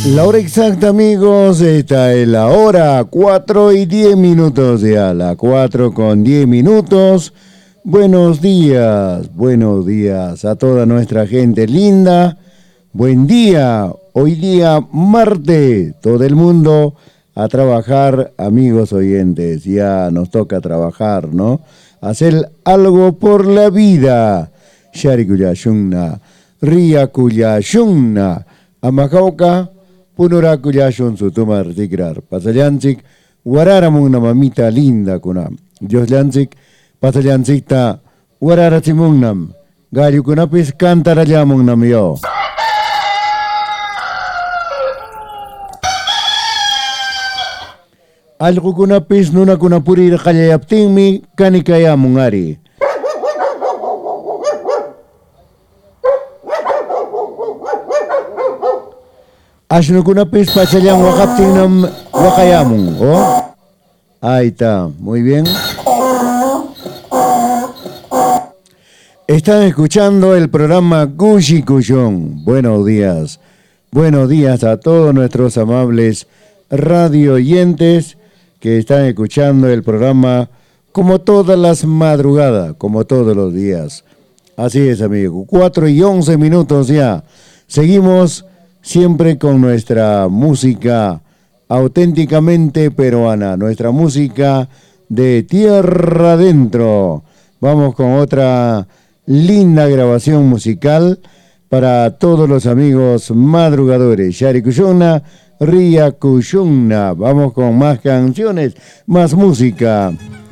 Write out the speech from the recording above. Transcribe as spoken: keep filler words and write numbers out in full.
La hora exacta, amigos, esta es la hora cuatro y diez minutos ya, la cuatro con diez minutos. Buenos días, buenos días a toda nuestra gente linda. Buen día, hoy día martes, todo el mundo a trabajar, amigos oyentes, ya nos toca trabajar, ¿no? Hacer algo por la vida. Sharikuyashunna, Riyakuyashunna, Amajauca, Punurakuyashun Sutumar Tigrar, Pasayanchik, Guararamun una mamita linda kuna, Dioslanchik, Pasayanchikta, Guararachimunam, Gayukunapis Cantarayamunam yo. Algo kunapis nuna kunapuri kayayaptingmi kanikayamungari. Ashnukunapis pachayan wakaptinam wakayamun, ¿oh? Ahí está, muy bien. Están escuchando el programa Gushi Cuyón. Buenos días. Buenos días a todos nuestros amables radio oyentes que están escuchando el programa como todas las madrugadas, como todos los días. Así es, amigo. Cuatro y once minutos ya. Seguimos siempre con nuestra música auténticamente peruana, nuestra música de tierra adentro. Vamos con otra linda grabación musical para todos los amigos madrugadores. Sharikuyuna, Riyakuyuna. Vamos con más canciones, más música.